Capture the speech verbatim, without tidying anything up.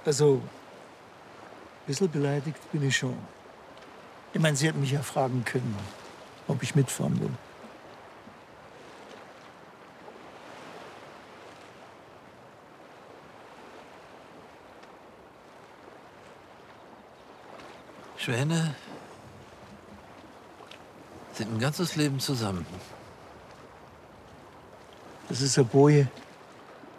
Also, ein bisschen beleidigt bin ich schon. Ich meine, sie hätten mich ja fragen können, ob ich mitfahren will. Schwäne sind ein ganzes Leben zusammen. Das ist ein Boje.